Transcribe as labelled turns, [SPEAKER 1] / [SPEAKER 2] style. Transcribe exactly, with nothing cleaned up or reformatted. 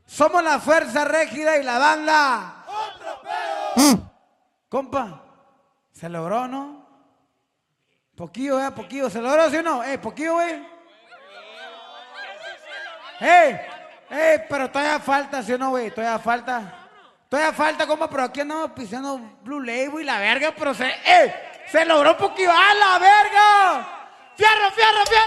[SPEAKER 1] Somos la fuerza rígida y la banda.
[SPEAKER 2] ¡Otro pedo!
[SPEAKER 1] Compa, ¿se logró, no? Poquillo, eh, poquillo. ¿Se logró, sí o no? Eh, poquillo, güey. Eh, eh, pero todavía falta, ¿sí o no, güey? Todavía falta. Todavía falta, compa, pero aquí andamos pisando Blue Label y la verga, pero se, eh, se logró poquillo. ¡A la verga! ¡Fierro, fierro, fierro!